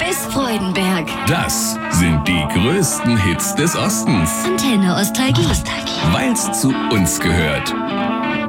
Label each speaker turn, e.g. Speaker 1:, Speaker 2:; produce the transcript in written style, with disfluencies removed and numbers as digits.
Speaker 1: Neues Freudenberg.
Speaker 2: Das sind die größten Hits des Ostens.
Speaker 1: Antenne Ostalgie.
Speaker 2: Weil's zu uns gehört.